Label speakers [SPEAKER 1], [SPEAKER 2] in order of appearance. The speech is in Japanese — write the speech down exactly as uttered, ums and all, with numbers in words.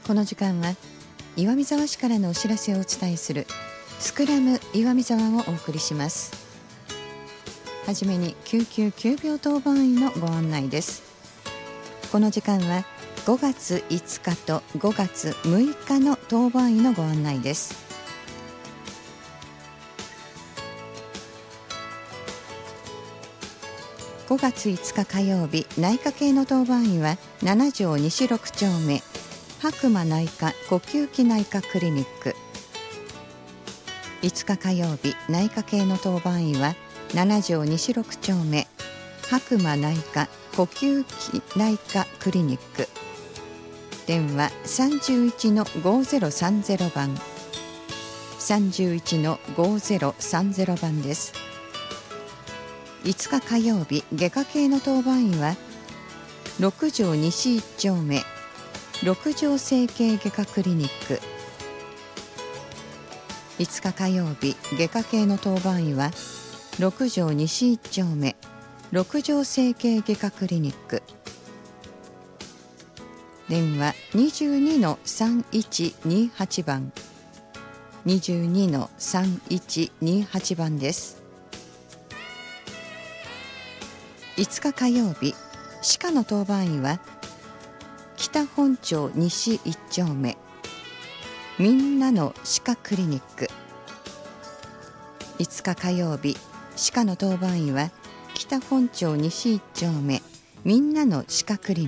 [SPEAKER 1] この時間は岩見沢市からのお知らせをお伝えするスクラム岩見沢をお送りします。はじめに救急急病当番員のご案内です。この時間はごがついつかとごがつむいかの当番員のご案内です。ごがついつか火曜日、内科系の当番員はなな条西ろく丁目白馬内科呼吸器内科クリニック。いつか火曜日、内科系の当番員はなな条西ろく丁目白馬内科呼吸器内科クリニック。電話 さんじゅういちのごぜろさんぜろ 番 さんじゅういちのごぜろさんぜろ 番です。いつか火曜日、外科系の当番員はろく条西いち丁目六条整形外科クリニック。いつか火曜日、外科系の当番員はろく条西いち丁目六条整形外科クリニック。電話 にじゅうにのさんいちにはち 番 にじゅうにのさんいちにはち 番です。いつか火曜日、歯科の当番員は北本町西いち丁目みんなの歯科クリニック。いつか火曜日、歯科の当番員は北本町西いち丁目みんなの歯科クリニック。